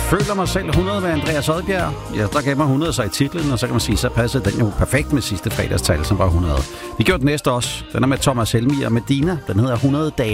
Føler mig selv 100 med Andreas Odbjerg. Ja, der gav mig 100 sig i titlen, og så kan man sige, så passede den jo perfekt med sidste fredagstal, som var 100. Vi gjorde den næste også. Den er med Thomas Helmig og Medina. Den hedder 100 dage.